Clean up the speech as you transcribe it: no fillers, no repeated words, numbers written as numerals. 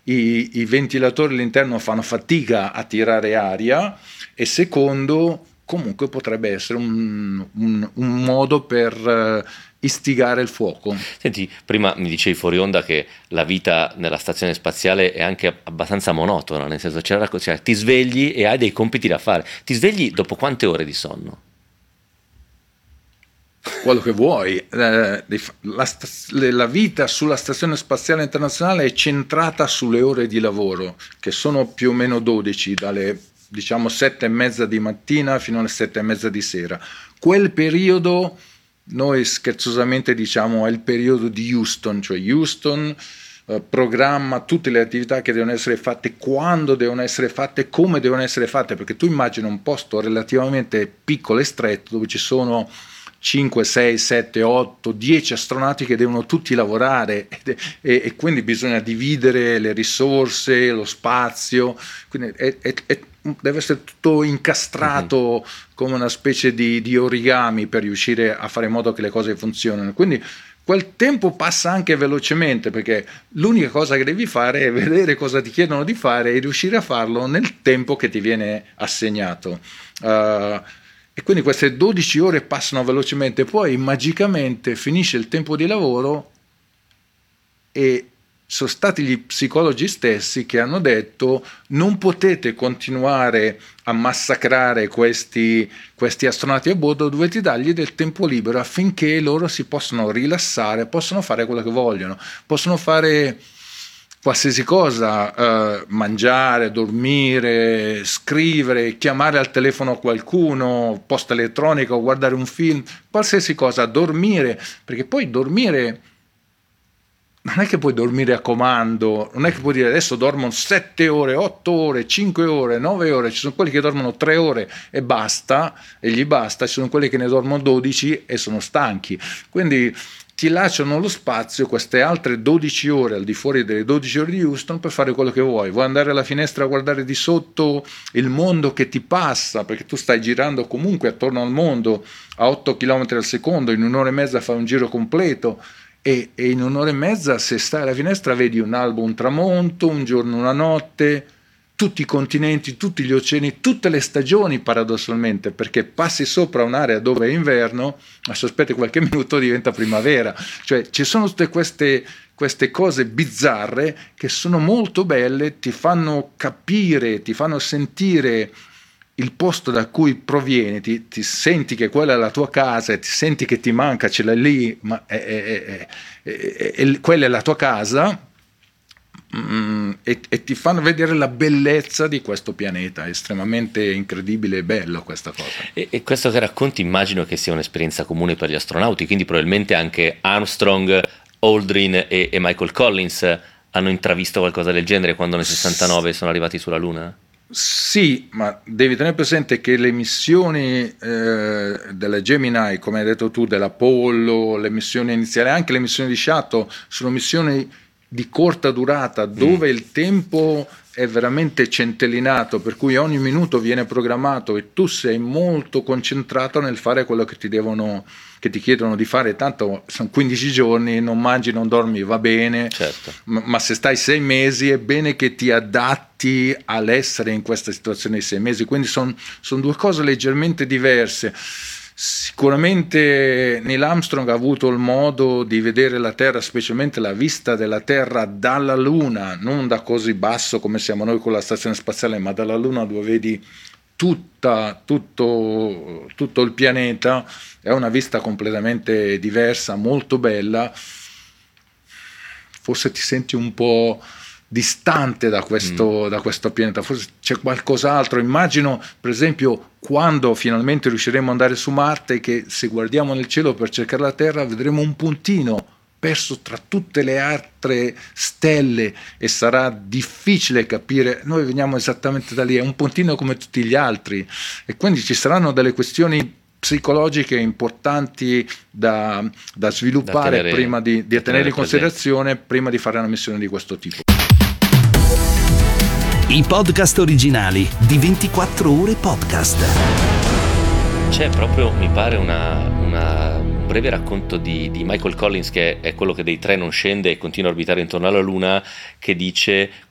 i ventilatori all'interno fanno fatica a tirare aria, e secondo, comunque potrebbe essere un modo per istigare il fuoco. Senti, prima mi dicevi fuori onda che la vita nella stazione spaziale è anche abbastanza monotona, nel senso cioè, ti svegli e hai dei compiti da fare. Ti svegli dopo quante ore di sonno? Quello che vuoi. La vita sulla stazione spaziale internazionale è centrata sulle ore di lavoro, che sono più o meno 12, dalle 7:30 di mattina fino alle 7:30 di sera. Quel periodo noi scherzosamente diciamo è il periodo di Houston, cioè Houston programma tutte le attività che devono essere fatte, quando devono essere fatte, come devono essere fatte, perché tu immagini un posto relativamente piccolo e stretto dove ci sono 5, 6, 7, 8, 10 astronauti che devono tutti lavorare, e quindi bisogna dividere le risorse, lo spazio, quindi deve essere tutto incastrato come una specie di origami per riuscire a fare in modo che le cose funzionino. Quindi quel tempo passa anche velocemente, perché l'unica cosa che devi fare è vedere cosa ti chiedono di fare e riuscire a farlo nel tempo che ti viene assegnato. E quindi queste 12 ore passano velocemente, poi magicamente finisce il tempo di lavoro, e sono stati gli psicologi stessi che hanno detto: non potete continuare a massacrare questi astronauti a bordo, dovete dargli del tempo libero affinché loro si possano rilassare, possono fare quello che vogliono, possono fare qualsiasi cosa, mangiare, dormire, scrivere, chiamare al telefono qualcuno, posta elettronica o guardare un film, qualsiasi cosa, dormire, perché poi dormire non è che puoi dormire a comando, non è che puoi dire adesso dormo 7 ore, 8 ore, 5 ore, 9 ore, ci sono quelli che dormono 3 ore e basta, e gli basta, ci sono quelli che ne dormono 12 e sono stanchi, quindi ti lasciano lo spazio, queste altre 12 ore al di fuori delle 12 ore di Houston, per fare quello che vuoi andare alla finestra a guardare di sotto il mondo che ti passa, perché tu stai girando comunque attorno al mondo a 8 km al secondo, in un'ora e mezza fai un giro completo, e in un'ora e mezza, se stai alla finestra, vedi un albo, un tramonto, un giorno, una notte, tutti i continenti, tutti gli oceani, tutte le stagioni paradossalmente, perché passi sopra un'area dove è inverno, ma se aspetti qualche minuto diventa primavera, cioè ci sono tutte queste cose bizzarre che sono molto belle, ti fanno capire, ti fanno sentire il posto da cui provieni, ti senti che quella è la tua casa, e ti senti che ti manca, ce l'hai lì, ma quella è la tua casa, e ti fanno vedere la bellezza di questo pianeta. È estremamente incredibile e bello questa cosa. E questo che racconti immagino che sia un'esperienza comune per gli astronauti, quindi probabilmente anche Armstrong, Aldrin e Michael Collins hanno intravisto qualcosa del genere quando nel 69 sono arrivati sulla Luna? Sì, ma devi tenere presente che le missioni della Gemini, come hai detto tu, dell'Apollo, le missioni iniziali, anche le missioni di Shuttle, sono missioni di corta durata, dove il tempo è veramente centellinato, per cui ogni minuto viene programmato e tu sei molto concentrato nel fare quello che ti chiedono di fare. Tanto sono 15 giorni, non mangi, non dormi, va bene, certo. Ma se stai 6 mesi è bene che ti adatti all'essere in questa situazione di 6 mesi, quindi sono due cose leggermente diverse. Sicuramente Neil Armstrong ha avuto il modo di vedere la Terra, specialmente la vista della Terra dalla Luna, non da così basso come siamo noi con la stazione spaziale, ma dalla Luna, dove vedi tutto il pianeta. È una vista completamente diversa, molto bella. Forse ti senti un po' distante da questo pianeta, forse c'è qualcos'altro. Immagino, per esempio, quando finalmente riusciremo ad andare su Marte, che se guardiamo nel cielo per cercare la Terra vedremo un puntino perso tra tutte le altre stelle, e sarà difficile capire. Noi veniamo esattamente da lì, è un puntino come tutti gli altri, e quindi ci saranno delle questioni psicologiche importanti da sviluppare, prima di tenere in considerazione prima di fare una missione di questo tipo. I podcast originali di 24 ore podcast. C'è proprio, mi pare, un breve racconto di Michael Collins, che è quello che dei tre non scende e continua a orbitare intorno alla Luna, che dice: